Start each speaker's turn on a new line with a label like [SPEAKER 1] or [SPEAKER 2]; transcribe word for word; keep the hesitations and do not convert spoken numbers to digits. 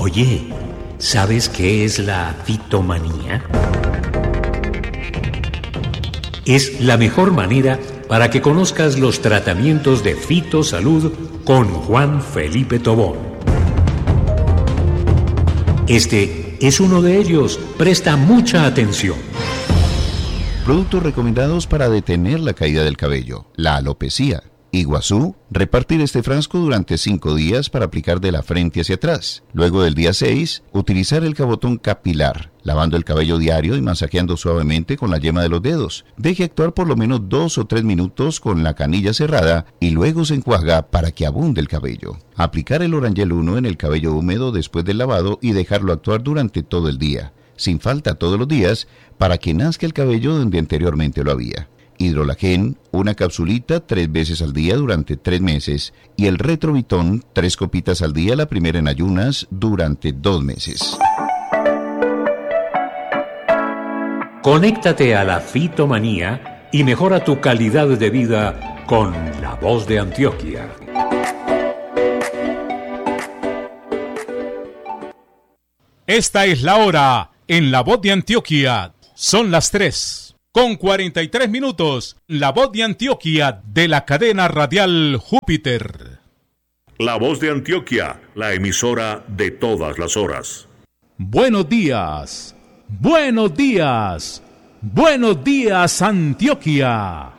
[SPEAKER 1] Oye, ¿sabes qué es la fitomanía? Es la mejor manera para que conozcas los tratamientos de fitosalud con Juan Felipe Tobón. Este es uno de ellos. Presta mucha atención.
[SPEAKER 2] Productos recomendados para detener la caída del cabello. La alopecia. Iguazú, repartir este frasco durante cinco días para aplicar de la frente hacia atrás. Luego del día seis, utilizar el cabotón capilar, lavando el cabello diario y masajeando suavemente con la yema de los dedos. Deje actuar por lo menos dos o tres minutos con la canilla cerrada y luego se enjuaga para que abunde el cabello. Aplicar el Orangel uno en el cabello húmedo después del lavado y dejarlo actuar durante todo el día, sin falta todos los días, para que nazca el cabello donde anteriormente lo había. Hidrolagen, una capsulita tres veces al día durante tres meses y el Retrovitón, tres copitas al día, la primera en ayunas durante dos meses.
[SPEAKER 1] Conéctate a la fitomanía y mejora tu calidad de vida con La Voz de Antioquia.
[SPEAKER 3] Esta es la hora en La Voz de Antioquia. Son las tres. Con cuarenta y tres minutos, La Voz de Antioquia de la cadena radial Júpiter.
[SPEAKER 4] La Voz de Antioquia, la emisora de todas las horas.
[SPEAKER 3] Buenos días, buenos días, buenos días Antioquia.